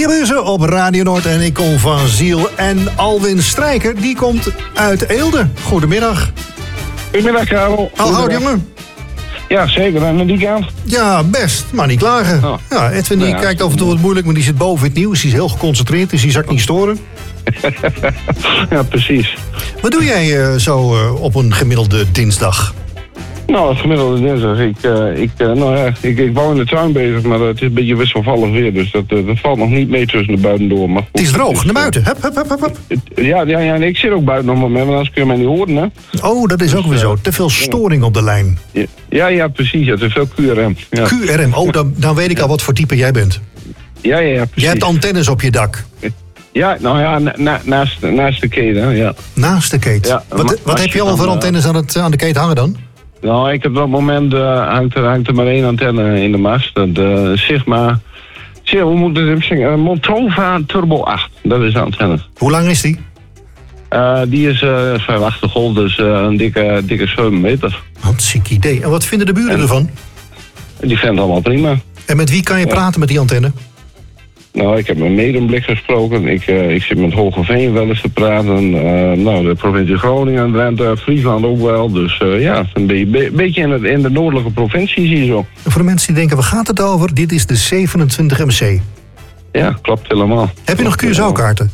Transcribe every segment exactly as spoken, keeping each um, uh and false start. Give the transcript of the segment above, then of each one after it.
Beerbuizen op Radio Noord en ik kom van Ziel. En Alwin Strijker, die komt uit Eelde. Goedemiddag. Goedemiddag, Karel. Al oud, jongen? Ja, zeker. En die kant? Ja, best. Maar niet klagen. Oh. Ja, Edwin die ja, kijkt af en toe wat moeilijk, maar die zit boven het nieuws. Die is heel geconcentreerd, dus die zal ik niet storen. Ja, precies. Wat doe jij uh, zo uh, op een gemiddelde dinsdag? Nou, het gemiddelde dinsdag. Ik, uh, ik, uh, nou ja, ik, ik wou in de tuin bezig, maar het is een beetje wisselvallig weer. Dus dat, uh, dat valt nog niet mee tussen de buiten door. Maar goed, het is droog, het is, naar buiten. Hup, hup, hup, hup. Ja, ja, ja, ik zit ook buiten op het moment, want anders kun je mij niet horen. Hè? Oh, dat is dus, ook weer zo. Te veel storing op de lijn. Ja, ja, ja precies. Ja, te veel Q R M. Ja. Q R M, oh, dan, dan weet ik al wat voor type jij bent. Ja, ja, ja, precies. Jij hebt antennes op je dak. Ja, nou ja, na, na, naast, naast de keten, ja. Naast de keten? Ja, wat wat heb je al voor antennes aan, het, aan de keten hangen dan? Nou, ik heb op dat moment uh, hangt, er, hangt er maar één antenne in de mast. Dat uh, Sigma, zeg, hoe moet ik het zeggen? Uh, Montova Turbo acht, dat is de antenne. Hoe lang is die? Uh, die is uh, vijfhonderdachtig volt, dus uh, een dikke, dikke zeven meter. Wat een ziek idee. En wat vinden de buren en, ervan? Die vinden het allemaal prima. En met wie kan je ja. praten met die antenne? Nou, ik heb met Medemblik gesproken. Ik, uh, ik zit met Hogeveen wel eens te praten. Uh, nou, de provincie Groningen, Drenthe, Friesland ook wel. Dus uh, ja, een beetje, be- beetje in, het, in de noordelijke provincies hier zo. En voor de mensen die denken, waar gaat het over? Dit is de zevenentwintig M C. Ja, klopt helemaal. Heb je nog Curaçao-kaarten?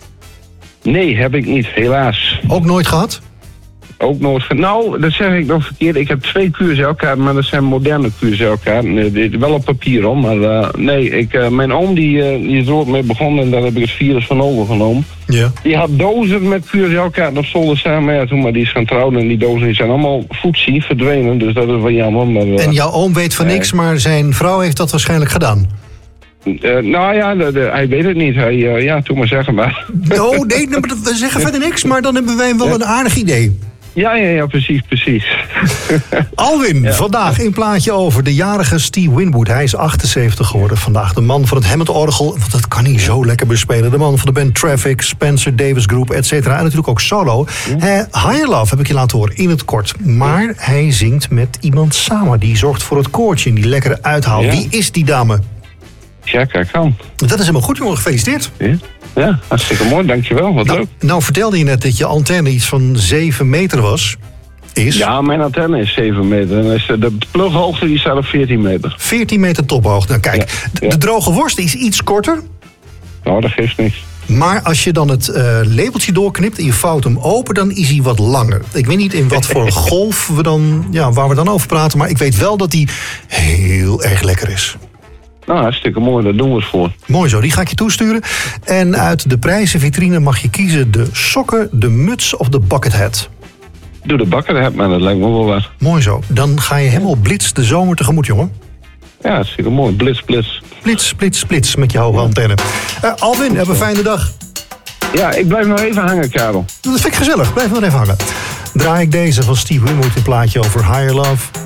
Nee, heb ik niet, helaas. Ook nooit gehad? Ook nooit. Nou, dat zeg ik nog verkeerd. Ik heb twee Curaçao-kaarten, maar dat zijn moderne Curaçao-kaarten. Wel op papier om, maar uh, nee. Ik, uh, mijn oom die, uh, die is er ook mee begonnen en daar heb ik het virus van overgenomen. Ja. Die had dozen met Curaçao-kaarten op zolder staan, maar ja, toen maar die is gaan trouwen en die dozen die zijn allemaal voetzie, verdwenen. Dus dat is wel jammer. Maar, uh, en jouw oom weet van niks, maar zijn vrouw heeft dat waarschijnlijk gedaan? Uh, nou ja, de, de, hij weet het niet. Hij, uh, ja, toen maar zeggen maar. Oh nee, we zeggen verder niks, maar dan hebben wij wel ja. een aardig idee. Ja, ja, ja, precies, precies. Alwin, ja. vandaag een plaatje over de jarige Steve Winwood. Hij is achtenzeventig geworden vandaag. De man van het Hammond-orgel, want dat kan hij zo lekker bespelen. De man van de band Traffic, Spencer Davis Group, et cetera. En natuurlijk ook solo. Ja. Uh, Higher Love heb ik je laten horen, in het kort. Maar ja. hij zingt met iemand samen. Die zorgt voor het koortje en die lekkere uithaal. Ja. Wie is die dame? Ja, kijk aan. Dat is helemaal goed, jongen. Gefeliciteerd. Ja. Ja, hartstikke mooi, dankjewel. Wat nou, leuk. Nou vertelde je net dat je antenne iets van zeven meter was. Is? Ja, mijn antenne is zeven meter. En de plughoogte die staat op veertien meter. veertien meter tophoogte. Nou kijk, ja, ja. de droge worst is iets korter. Nou, dat geeft niks. Maar als je dan het uh, labeltje doorknipt en je vouwt hem open, dan is hij wat langer. Ik weet niet in wat voor golf we dan, ja, waar we dan over praten, maar ik weet wel dat hij heel erg lekker is. Nou, hartstikke mooi, daar doen we het voor. Mooi zo, die ga ik je toesturen. En uit de prijzenvitrine mag je kiezen de sokken, de muts of de bucket hat. Doe de bucket hat, maar dat lijkt me wel wat. Mooi zo, dan ga je helemaal blitz de zomer tegemoet, jongen. Ja, hartstikke mooi, blitz, blitz. Blitz, blitz, blitz met je hoge antenne. Uh, Alwin, heb een fijne dag. Ja, ik blijf nog even hangen, Karel. Dat vind ik gezellig, blijf nog even hangen. Draai ik deze van Steve Winwood, een plaatje over Higher Love.